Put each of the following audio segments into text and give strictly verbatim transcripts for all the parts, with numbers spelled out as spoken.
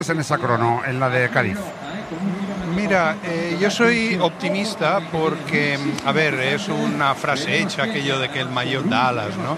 en esa crono, en la de Cádiz? Mira, eh, yo soy optimista porque, a ver, es una frase hecha aquello de que el maillot da alas, ¿no?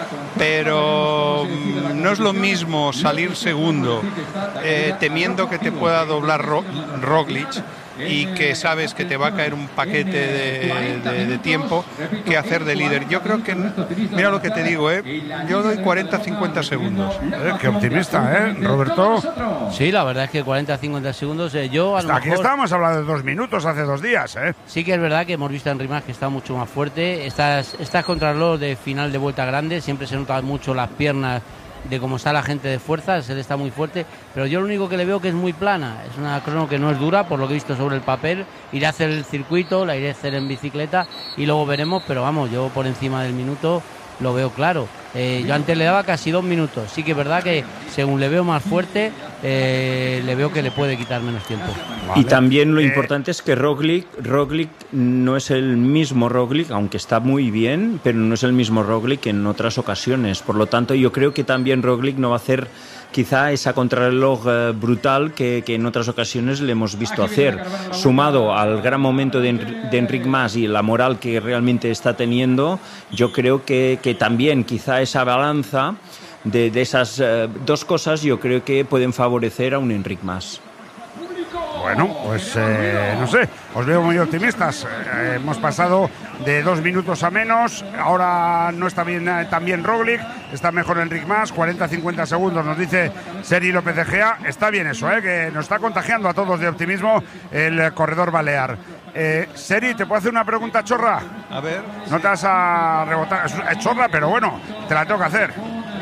Pero mm, no es lo mismo salir segundo eh, temiendo que te pueda doblar Ro Roglic y que sabes que te va a caer un paquete de, de, de tiempo que hacer de líder. Yo creo que, mira lo que te digo, ¿eh? Yo doy cuarenta a cincuenta segundos. Eh, qué optimista, ¿eh, Roberto? Sí, la verdad es que cuarenta a cincuenta segundos, eh, yo a lo Aquí mejor... estábamos hablando de dos minutos hace dos días, ¿eh? Sí que es verdad que hemos visto a Enric Mas que está mucho más fuerte. Estas, estas contrarreloj de final de vuelta grande, siempre se notan mucho las piernas de cómo está la gente de fuerzas, él está muy fuerte, pero yo lo único que le veo que es muy plana, es una crono que no es dura, por lo que he visto sobre el papel, iré a hacer el circuito, la iré a hacer en bicicleta y luego veremos, pero vamos, yo por encima del minuto lo veo claro. Eh, yo antes le daba casi dos minutos, sí que es verdad que según le veo más fuerte, eh, le veo que le puede quitar menos tiempo. Vale. Y también lo eh... importante es que Roglic, Roglic no es el mismo Roglic, aunque está muy bien, pero no es el mismo Roglic que en otras ocasiones. Por lo tanto, yo creo que también Roglic no va a hacer quizá esa contrarreloj eh, brutal que, que en otras ocasiones le hemos visto hacer. Sumado al gran momento de, de Enric Mas y la moral que realmente está teniendo, yo creo que, que también quizá esa balanza de, de esas eh, dos cosas yo creo que pueden favorecer a un Enric Mas. Bueno, pues eh, no sé, os veo muy optimistas. Eh, hemos pasado de dos minutos a menos, ahora no está bien eh, también Roglic, está mejor Enric Mas, cuarenta a cincuenta segundos, nos dice Seri López de Gea. Está bien eso, eh, que nos está contagiando a todos de optimismo el eh, corredor balear. Eh, Seri, ¿te puedo hacer una pregunta chorra? A ver. No te vas a rebotar, es chorra, pero bueno, te la tengo que hacer.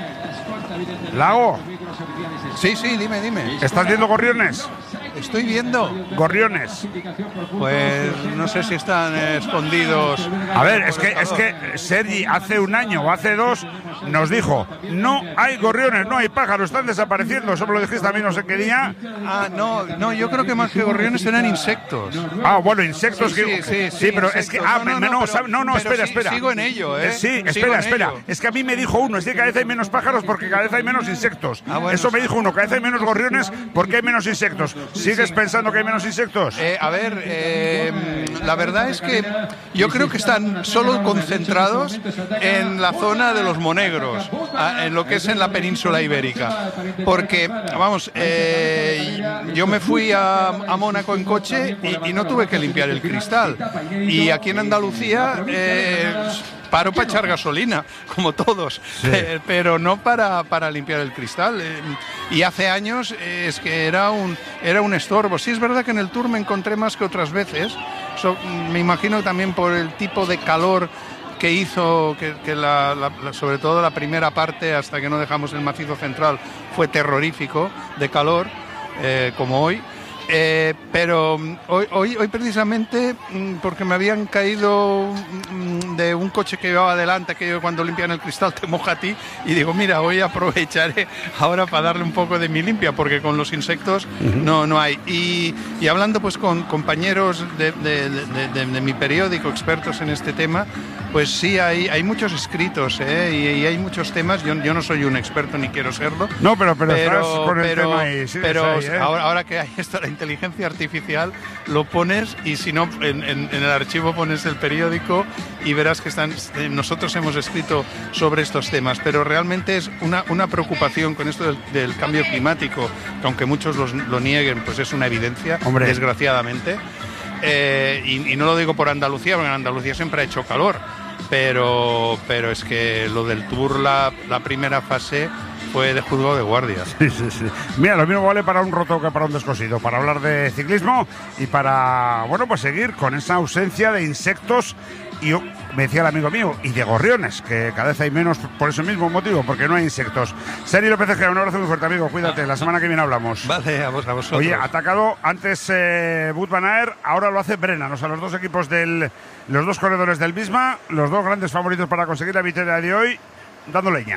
Lago. Sí, sí, dime, dime. ¿Estás viendo gorriones? Estoy viendo gorriones. Pues no sé si están escondidos. A ver, es que es que Sergi hace un año o hace dos nos dijo: no hay gorriones, no hay pájaros, están desapareciendo. Eso me lo dijiste también no sé qué día. Ah, no, no, yo creo que más que gorriones eran insectos. Ah, bueno, insectos. Sí, que, sí, sí, sí, pero insectos. es que ah, no, no, no, no, no, pero, no, no espera, sí, espera. Sigo en ello, ¿eh? Sí, sigo espera, espera. Ello. Es que a mí me dijo uno, es que cada vez hay menos pájaros porque cada vez hay menos insectos. Ah, bueno, eso me sí. dijo uno, cada vez hay menos gorriones porque hay menos insectos. ¿Sigues sí. pensando que hay menos insectos? Eh, a ver, eh, la verdad es que yo creo que están solo concentrados en la zona de los monegros, en lo que es en la península ibérica. Porque, vamos, eh, yo me fui a, a Mónaco en coche y, y no tuve que limpiar el cristal. Y aquí en Andalucía... Eh, paro para echar gasolina, como todos, sí. eh, pero no para, para limpiar el cristal. Eh, y hace años eh, es que era un, era un estorbo. Sí, es verdad que en el Tour me encontré más que otras veces. So, me imagino también por el tipo de calor que hizo, que, que la, la, sobre todo la primera parte, hasta que no dejamos el macizo central, fue terrorífico de calor, eh, como hoy. Eh, pero hoy, hoy, hoy precisamente porque me habían caído de un coche que llevaba adelante, que yo cuando limpian el cristal te moja a ti, y digo, mira, hoy aprovecharé ahora para darle un poco de mi limpia, porque con los insectos uh-huh. no, no hay. Y, y hablando pues con compañeros de, de, de, de, de mi periódico, expertos en este tema, pues sí, hay, hay muchos escritos, ¿eh? y, y hay muchos temas. Yo, yo no soy un experto ni quiero serlo. No, pero, pero, pero estás con el pero, tema ahí. Sí, pero ahí, ¿eh? ahora, ahora que hay esto, la inteligencia artificial, lo pones y si no, en, en, en el archivo pones el periódico y verás que están. Eh, nosotros hemos escrito sobre estos temas, pero realmente es una, una preocupación con esto del, del cambio climático, que aunque muchos los, lo nieguen, pues es una evidencia, Hombre. desgraciadamente. Eh, y, y no lo digo por Andalucía, porque en Andalucía siempre ha hecho calor. Pero, pero es que lo del Tour, la, la primera fase fue de juzgado de guardia. Sí, sí, sí. Mira, lo mismo vale para un roto que para un descosido, para hablar de ciclismo y para, bueno, pues seguir con esa ausencia de insectos y, me decía el amigo mío, y de gorriones, que cada vez hay menos por ese mismo motivo, porque no hay insectos. Seri López de Gea, un abrazo muy fuerte, amigo, cuídate, la semana que viene hablamos. Vale, a, vos, a vosotros. Oye, atacado antes eh, Wout van Aert, ahora lo hace Brennan, o sea, los dos equipos del, los dos corredores del Visma, los dos grandes favoritos para conseguir la victoria de hoy, dando leña.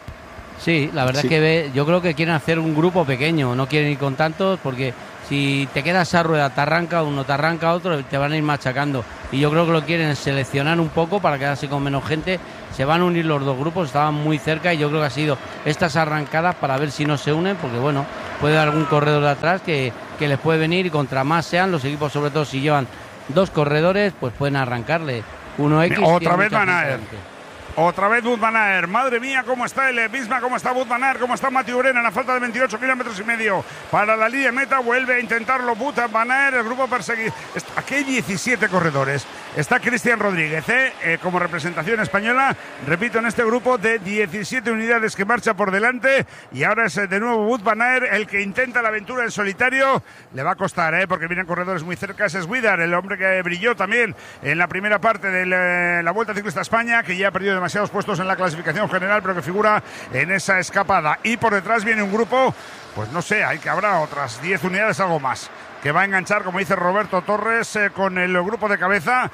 Sí, la verdad sí. es que ve, yo creo que quieren hacer un grupo pequeño, no quieren ir con tantos, porque si te quedas a rueda, te arranca uno, te arranca otro, te van a ir machacando. Y yo creo que lo quieren es seleccionar un poco para quedarse con menos gente. Se van a unir los dos grupos, estaban muy cerca y yo creo que ha sido estas arrancadas para ver si no se unen, porque bueno, puede haber algún corredor de atrás que, que les puede venir, y contra más sean los equipos, sobre todo si llevan dos corredores, pues pueden arrancarle uno equis. Otra vez Van Aert. Otra vez Wout van Aert. Madre mía, cómo está el Visma, cómo está Wout van Aert, cómo está Mathieu Brennan a falta de veintiocho kilómetros y medio para la línea de meta. Vuelve a intentarlo Wout van Aert, el grupo perseguido. Aquí hay diecisiete corredores. Está Cristian Rodríguez, ¿eh? Eh, como representación española. Repito, en este grupo de diecisiete unidades que marcha por delante. Y ahora es de nuevo Wout van Aert el que intenta la aventura en solitario. Le va a costar, ¿eh? Porque vienen corredores muy cerca. Es Swider, el hombre que brilló también en la primera parte de la, la Vuelta Ciclista a España, que ya ha perdido demasiados puestos en la clasificación general, pero que figura en esa escapada. Y por detrás viene un grupo, pues no sé, hay que habrá otras diez unidades, algo más, que va a enganchar, como dice Roberto Torres, eh, con el grupo de cabeza.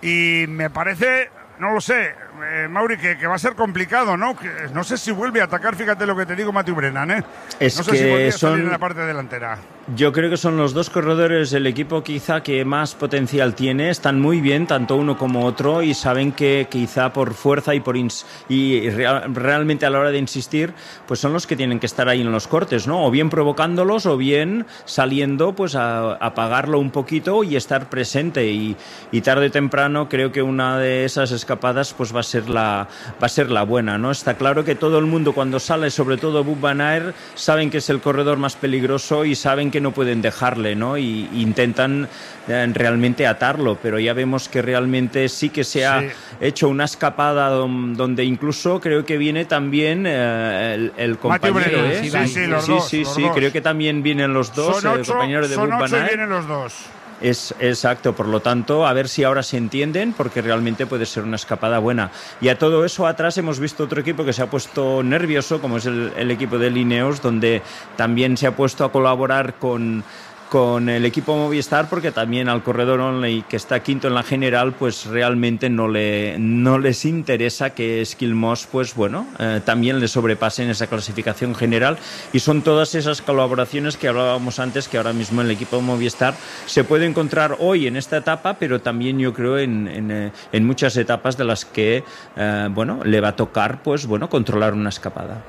Y me parece, no lo sé, eh, Mauri, que, que va a ser complicado, ¿no? Que, no sé si vuelve a atacar, fíjate lo que te digo, Mathieu Brennan, ¿eh? Es no sé que si vuelve a son... salir en la parte delantera. Yo creo que son los dos corredores del equipo quizá que más potencial tiene, están muy bien tanto uno como otro y saben que quizá por fuerza y por ins y real, realmente a la hora de insistir, pues son los que tienen que estar ahí en los cortes, ¿no? O bien provocándolos o bien saliendo pues a, a apagarlo un poquito y estar presente, y, y tarde o temprano creo que una de esas escapadas pues va a ser la va a ser la buena, ¿no? Está claro que todo el mundo cuando sale, sobre todo Wout van Aert, saben que es el corredor más peligroso y saben que no pueden dejarle, ¿no? Y, y intentan eh, realmente atarlo, pero ya vemos que realmente sí que se ha sí. hecho una escapada don, donde incluso creo que viene también eh, el, el compañero, ¿eh? Sí, sí, sí, los sí, dos, sí, los sí dos. Creo que también vienen los dos, son el ocho, compañero de Wout van Aert. Son ocho y vienen los dos. Es exacto, por lo tanto, a ver si ahora se entienden, porque realmente puede ser una escapada buena. Y a todo eso atrás hemos visto otro equipo que se ha puesto nervioso, como es el, el equipo de Ineos, donde también se ha puesto a colaborar con... con el equipo Movistar, porque también al corredor Onley, que está quinto en la general, pues realmente no, le, no les interesa que Skilmos, pues bueno, eh, también le sobrepase en esa clasificación general, y son todas esas colaboraciones que hablábamos antes, que ahora mismo el equipo Movistar se puede encontrar hoy en esta etapa, pero también yo creo en, en, en muchas etapas de las que, eh, bueno, le va a tocar, pues bueno, controlar una escapada.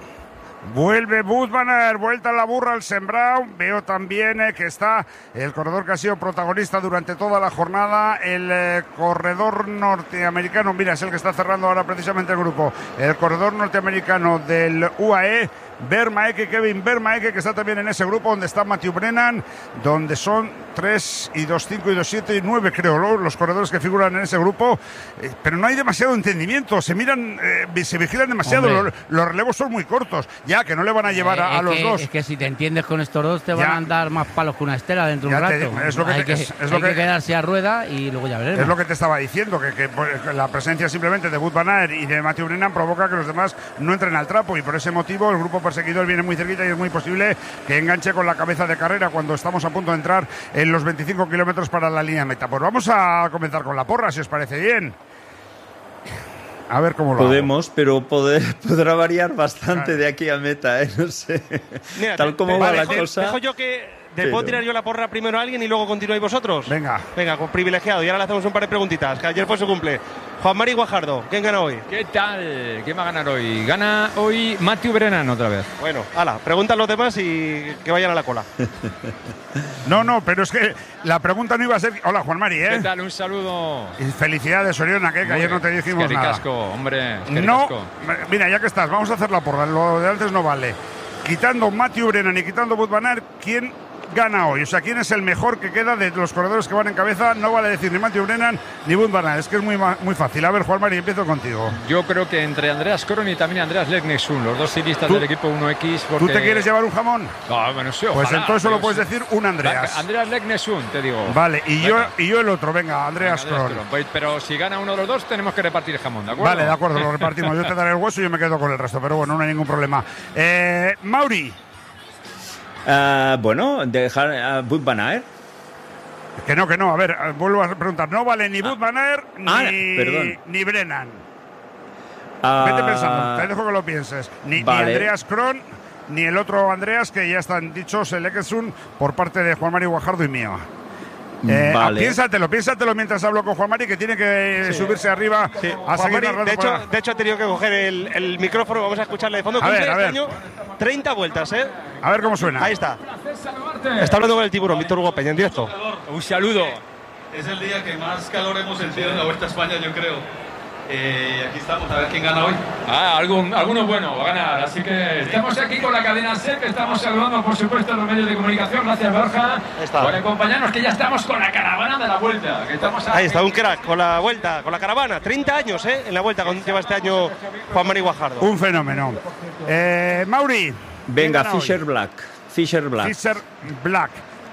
Vuelve Wout van Aert, vuelta a la burra al sembrado. Veo también eh, que está el corredor que ha sido protagonista durante toda la jornada, el eh, corredor norteamericano. Mira, es el que está cerrando ahora precisamente el grupo. El corredor norteamericano del U A E, Vermaeke, Kevin Vermaeke, que está también en ese grupo donde está Mathieu Brennan, donde son tres y dos, cinco y dos, siete y nueve, creo, los, los corredores que figuran en ese grupo, eh, pero no hay demasiado entendimiento, se miran, eh, se vigilan demasiado, los, los relevos son muy cortos, ya que no le van a llevar eh, a, a los que, dos. Es que si te entiendes con estos dos te ya. van a dar más palos que una estera dentro de un rato. Te, es lo que hay te, que, es, es hay lo que, que quedarse a rueda y luego ya veremos. Es lo que te estaba diciendo, que, que, que la presencia simplemente de Wout van Aert y de Mathieu Brennan provoca que los demás no entren al trapo, y por ese motivo el grupo perseguidor viene muy cerquita y es muy posible que enganche con la cabeza de carrera cuando estamos a punto de entrar en los veinticinco kilómetros para la línea meta. Pues vamos a comenzar con la porra, si os parece bien. A ver cómo lo podemos, hago. pero poder, podrá variar bastante claro. de aquí a meta, ¿eh? No sé. Mira, tal como te, va vale, la te, cosa. Dejo yo que ¿te pero... puedo tirar yo la porra primero a alguien y luego continuáis vosotros? Venga. Venga, con privilegiado. Y ahora le hacemos un par de preguntitas, que ayer fue su cumple. Juan Mari Guajardo, ¿quién gana hoy? ¿Qué tal? ¿Quién va a ganar hoy? Gana hoy Mathieu Brennan otra vez. Bueno, ala, preguntan los demás y que vayan a la cola. No, no, pero es que la pregunta no iba a ser... Hola, Juan Mari, ¿eh? ¿Qué tal? Un saludo. Y felicidades, Oriona, que, que ayer no te dijimos es que nada. Ricasco, hombre. Es que no, ricasco. Mira, ya que estás, vamos a hacer la porra. Lo de antes no vale. Quitando Mathieu Brennan y quitando Wout van Aert, ¿quién gana hoy? O sea, ¿quién es el mejor que queda de los corredores que van en cabeza? No vale decir ni Mathieu Brennan ni Wout van Aert, es que es muy, muy fácil. A ver, Juan Mari, empiezo contigo. Yo creo que entre Andreas Kron y también Andreas Leknesund, los dos ciclistas del equipo uno equis. Porque... ¿Tú te quieres llevar un jamón? No, bueno, sí, pues ojalá, entonces solo puedes sí. decir un Andreas. Andreas Leknesund, te digo. Vale, y yo, y yo el otro, venga, Andreas venga, Kron. Pues, pero si gana uno de los dos, tenemos que repartir jamón, ¿de acuerdo? Vale, de acuerdo, lo repartimos. Yo te daré el hueso y yo me quedo con el resto, pero bueno, no hay ningún problema. Eh, Mauri. Uh, bueno, dejar a uh, Wout van Aert. Que no, que no. A ver, vuelvo a preguntar. No vale ni Wout van Aert ah, ni, perdón. ni Brennan. Uh, Vete pensando, te dejo que lo pienses. Ni, vale. ni Andreas Kron, ni el otro Andreas, que ya están dichos, el Leknesund, por parte de Juan Mari Guajardo y mío. Eh, Vale. Piénsatelo, piénsatelo mientras hablo con Juan Mari, que tiene que Sí. subirse arriba Sí. a Juan seguir Mari, narrando de, hecho, para- de hecho, ha tenido que coger el, el micrófono. Vamos a escucharle de fondo. A ver, Cumple a este ver. año treinta vueltas, ¿eh? A ver cómo suena. Ahí está. Está hablando con el tiburón, Víctor Hugo Peña, en directo. Un saludo. Es el día que más calor hemos sentido en la Vuelta a España, yo creo. Eh, aquí estamos, a ver quién gana hoy. Ah, algún, alguno bueno va a ganar. Así que estamos aquí con la cadena SER, que estamos saludando, por supuesto, a los medios de comunicación. Gracias, Borja, está. por acompañarnos, que ya estamos con la caravana de la Vuelta. Que estamos Ahí está, un crack con la vuelta, con la caravana. treinta años, ¿eh? En la vuelta con, lleva este año Juan Mari Guajardo. Un fenómeno. Eh, Mauri. Venga, ¿quién gana Fisher hoy? Black. Fisher Black. Fisher Black.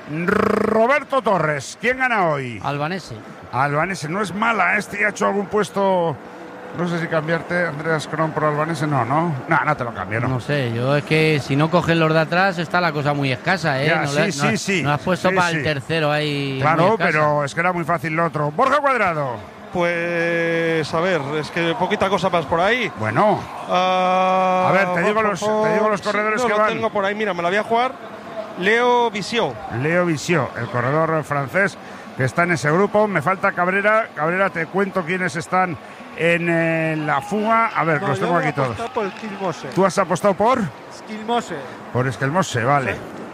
Roberto Torres. ¿Quién gana hoy? Albanese. Albanese. No es mala, este ha hecho algún puesto. No sé si cambiarte Andreas Kron por Albanese. No, no. No, no te lo cambio, no. No sé, yo es que si no cogen los de atrás está la cosa muy escasa, ¿eh? Ya, no sí, le- sí, no- sí. no has puesto Sí, para sí. el tercero ahí. muy Claro, escasa. pero es que era muy fácil lo otro. Borja Cuadrado. Pues, a ver, es que poquita cosa más por ahí. Bueno, Ah, A ver, te digo los- te digo los corredores no, que lo van. tengo por ahí, mira, me la voy a jugar. Leo Visión. Leo Visió, el corredor francés que está en ese grupo. Me falta Cabrera. Cabrera, te cuento quiénes están en eh, la fuga. A ver, los tengo aquí todos. por Skilmose. ¿Tú has apostado por? Skilmose. Por Esquelmose, vale.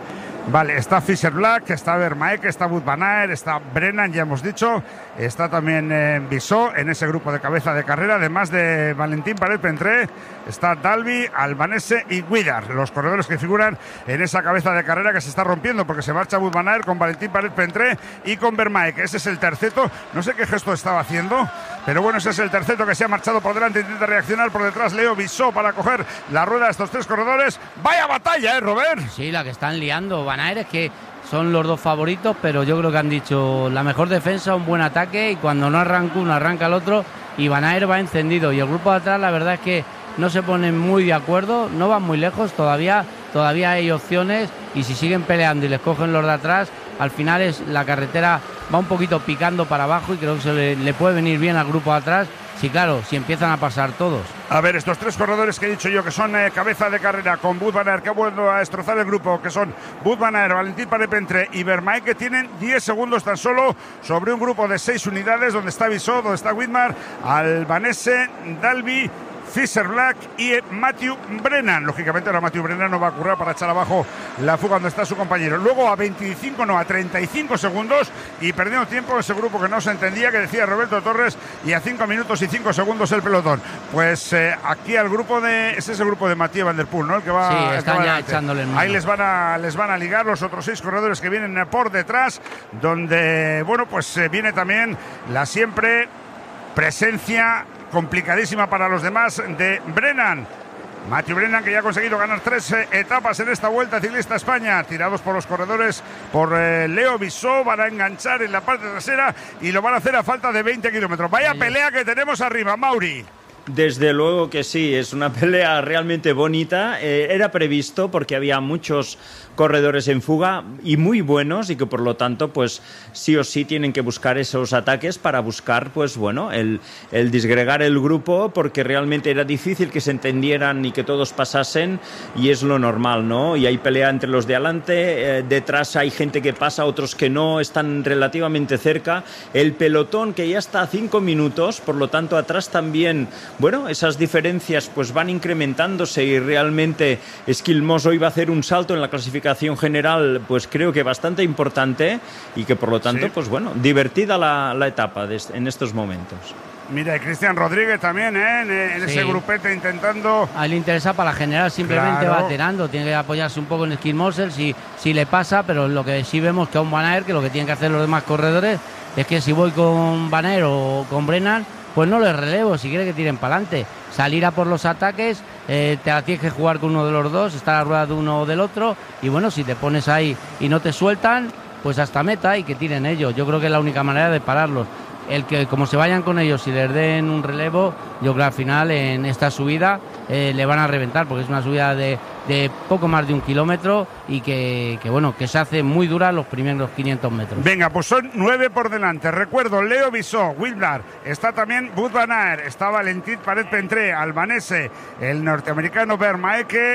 Vale, está Fisher Black, está Vermaek, está Wout van Aert, está Brennan, ya hemos dicho. Está también eh, Bissot en ese grupo de cabeza de carrera, además de Valentín Paret-Pentré. Está Dalby, Albanese y Guidar, los corredores que figuran en esa cabeza de carrera que se está rompiendo porque se marcha Wout van Aert con Valentín Paret-Pentré y con Vermaek. Ese es el terceto. No sé qué gesto estaba haciendo, pero bueno, ese es el terceto que se ha marchado por delante. Intenta reaccionar por detrás Leo Bissot para coger la rueda de estos tres corredores. ¡Vaya batalla, eh, Robert! Sí, la que están liando. Van Aert es que son los dos favoritos, pero yo creo que han dicho la mejor defensa, un buen ataque, y cuando no arranca uno, arranca el otro, y Van Aert va encendido. Y el grupo de atrás, la verdad es que no se ponen muy de acuerdo, no van muy lejos, todavía, todavía hay opciones, y si siguen peleando y les cogen los de atrás, al final es la carretera va un poquito picando para abajo, y creo que se le, le puede venir bien al grupo de atrás. Sí, claro, si empiezan a pasar todos. A ver, estos tres corredores que he dicho yo, que son eh, cabeza de carrera con Wout van Aert, que ha vuelto a destrozar el grupo, que son Wout van Aert, Valentín Paret-Pentré y Vermaek, que tienen diez segundos tan solo sobre un grupo de seis unidades, donde está Bissot, donde está Widmar, Albanese, Dalby, Fisher Black y Matthew Brennan. Lógicamente ahora Matthew Brennan no va a currar para echar abajo la fuga donde está su compañero. Luego a veinticinco, no, a treinta y cinco segundos y perdiendo tiempo ese grupo que no se entendía, que decía Roberto Torres, y a cinco minutos y cinco segundos el pelotón. Pues eh, aquí al grupo de... Ese es el grupo de Mathieu Van Der Poel, ¿no? El que va, Sí, el que están va ya adelante. echándole el mano. Ahí les van, a, les van a ligar los otros seis corredores que vienen por detrás, donde, bueno, pues eh, viene también la siempre presencia complicadísima para los demás de Brennan. Matthew Brennan, que ya ha conseguido ganar tres eh, etapas en esta Vuelta Ciclista España, tirados por los corredores por eh, Leo Bissot, van a enganchar en la parte trasera y lo van a hacer a falta de veinte kilómetros. Vaya pelea que tenemos arriba, Mauri. Desde luego que sí, es una pelea realmente bonita. Eh, era previsto porque había muchos corredores en fuga y muy buenos, y que por lo tanto pues sí o sí tienen que buscar esos ataques para buscar pues bueno el, el disgregar el grupo, porque realmente era difícil que se entendieran y que todos pasasen, y es lo normal, ¿no? Y hay pelea entre los de adelante, eh, detrás hay gente que pasa, otros que no, están relativamente cerca. El pelotón que ya está a cinco minutos, por lo tanto atrás también, bueno, esas diferencias pues van incrementándose, y realmente Skilmose hoy va a hacer un salto en la clasificación general, pues creo que bastante importante, y que por lo tanto, sí, pues bueno, divertida la, la etapa de, en estos momentos. Mira, y Cristian Rodríguez también, ¿eh? En, en Sí. ese grupete intentando... A él le interesa para la general, simplemente Claro. va tirando, tiene que apoyarse un poco en Skilmose si, si le pasa, pero lo que sí vemos que a un Van Aert, que lo que tienen que hacer los demás corredores es que si voy con Van Aert o con Brennan, pues no les relevo, si quiere que tiren para adelante, salir a por los ataques, eh, te la tienes que jugar con uno de los dos, está la rueda de uno o del otro, y bueno, si te pones ahí y no te sueltan, pues hasta meta y que tiren ellos. Yo creo que es la única manera de pararlos. El que como se vayan con ellos y les den un relevo, yo creo que al final en esta subida eh, le van a reventar, porque es una subida de, de poco más de un kilómetro, y que, que bueno, que se hace muy dura los primeros quinientos metros. Venga, pues son nueve por delante. Recuerdo, Leo Bissot, Wilmar, está también Wout van Aert, está Valentín Paret-Pentré, Albanese, el norteamericano Vermaeke,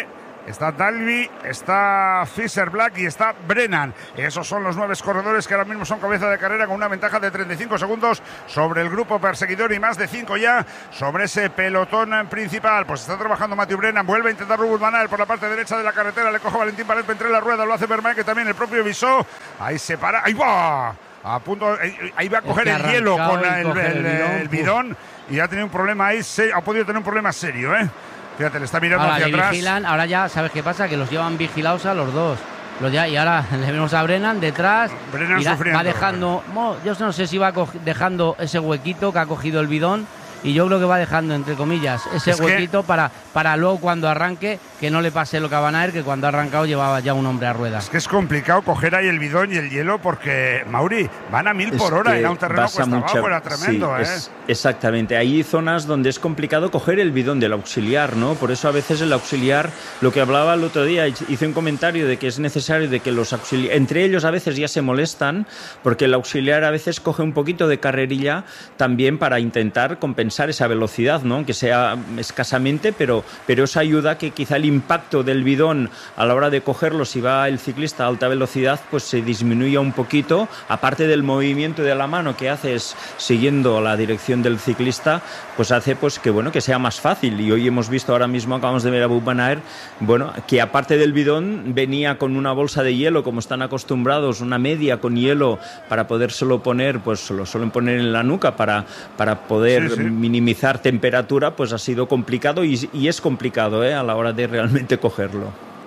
está Dalby, está Fisher Black y está Brennan. Esos son los nueve corredores que ahora mismo son cabeza de carrera con una ventaja de treinta y cinco segundos sobre el grupo perseguidor y más de cinco ya sobre ese pelotón principal. Pues está trabajando Matthew Brennan, vuelve a intentar Wout van Aert por la parte derecha de la carretera, le coge Valentín Paret entre la rueda, lo hace Vermaelen, que también el propio Visó, ahí se para, ahí va, a punto, ahí va a coger el hielo con el, el, el, el bidón y ha tenido un problema ahí, se, ha podido tener un problema serio, ¿eh? Fíjate, le está mirando ahora hacia atrás. Vigilan, ahora ya, ¿sabes qué pasa? Que los llevan vigilados a los dos. Los ya, y ahora le vemos a Brennan detrás. Brennan irá, sufriendo. Va dejando, yo no sé si va dejando ese huequito que ha cogido el bidón. Y yo creo que va dejando, entre comillas, ese es huequito que... para, para luego cuando arranque, que no le pase lo que a Van Aert, que cuando ha arrancado llevaba ya un hombre a ruedas. Es que es complicado coger ahí el bidón y el hielo porque, Mauri, van a mil por hora, era un terreno cuesta mucha... abajo, era tremendo. Sí, ¿eh? es, exactamente, hay zonas donde es complicado coger el bidón del auxiliar, ¿no? Por eso a veces el auxiliar, lo que hablaba el otro día, hice un comentario de que es necesario de que los auxiliares, entre ellos a veces ya se molestan, porque el auxiliar a veces coge un poquito de carrerilla también para intentar compensar esa velocidad, ¿no? Que sea escasamente, pero, pero eso ayuda a que quizá el impacto del bidón a la hora de cogerlo, si va el ciclista a alta velocidad, pues se disminuya un poquito, aparte del movimiento de la mano que haces siguiendo la dirección del ciclista, pues hace pues que bueno que sea más fácil. Y hoy hemos visto, ahora mismo acabamos de ver a Wout van Aert, bueno, que aparte del bidón venía con una bolsa de hielo, como están acostumbrados, una media con hielo para podérselo poner, pues lo suelen poner en la nuca para, para poder sí, sí. minimizar temperatura, pues ha sido complicado y, y es complicado ¿eh? a la hora de realmente cogerlo.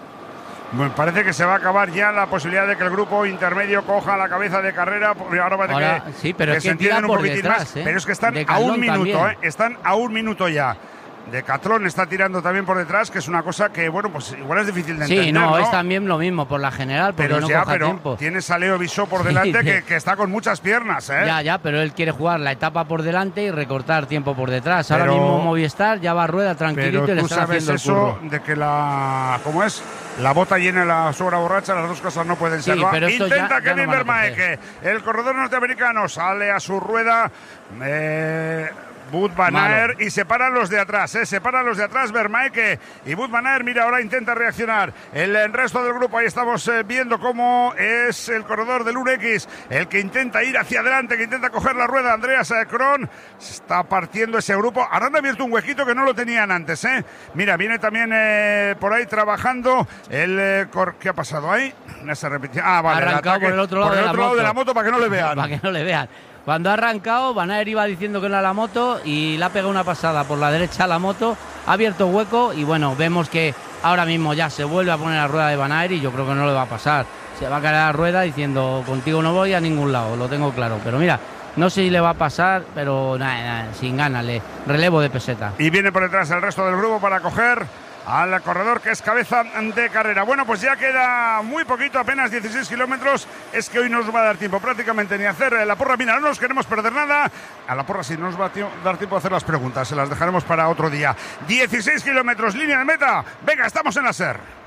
Bueno, parece que se va a acabar ya la posibilidad de que el grupo intermedio coja la cabeza de carrera. Ahora parece Ahora, que, sí, pero que es se que entienden un por poquitín detrás, más. ¿eh? Pero es que están de a un minuto, también. ¿eh? Están a un minuto ya. Decathlon está tirando también por detrás, que es una cosa que, bueno, pues igual es difícil de entender. Sí, no, ¿no? es también lo mismo por la general, porque pero no ya, coja pero tiempo. Tienes a Leo Visó por delante sí, que, que está con muchas piernas, ¿eh? Ya, ya, pero él quiere jugar la etapa por delante y recortar tiempo por detrás. Ahora pero, mismo Movistar ya va a rueda tranquilito y le están haciendo el curro. Eso de que la, ¿cómo es? La bota llena la sobra borracha, las dos cosas no pueden sí, ser. Pero Intenta ya, Kevin ya no Vermaelen, que el corredor norteamericano sale a su rueda. Eh, Wout van Aert y separan los de atrás, ¿eh? separan los de atrás Vermaelen y Wout van Aert, mira, ahora intenta reaccionar. El, el resto del grupo, ahí estamos eh, viendo cómo es el corredor del U N X, el que intenta ir hacia adelante, que intenta coger la rueda. Andreas Kron está partiendo ese grupo. Ahora han abierto un huequito que no lo tenían antes, ¿eh? Mira, viene también eh, por ahí trabajando el... Eh, cor... ¿Qué ha pasado ahí? No se repite. Ah, vale. Arrancado por el otro lado, por el de, otro la lado de la moto para que no le vean. Para que no le vean. Cuando ha arrancado, Van Aert iba diciendo que era la moto y le ha pegado una pasada por la derecha a la moto, ha abierto hueco y bueno, vemos que ahora mismo ya se vuelve a poner la rueda de Van Aert y yo creo que no le va a pasar. Se va a caer a la rueda diciendo, contigo no voy a ningún lado, lo tengo claro. Pero mira, no sé si le va a pasar, pero nada, nada sin ganas, le relevo de peseta. Y viene por detrás el resto del grupo para coger al corredor que es cabeza de carrera. Bueno, pues ya queda muy poquito, apenas dieciséis kilómetros. Es que hoy no nos va a dar tiempo prácticamente ni a hacer la porra. Mira, no nos queremos perder nada. A la porra sí no nos va a dar tiempo a hacer las preguntas. Se las dejaremos para otro día. dieciséis kilómetros, línea de meta. Venga, estamos en la SER.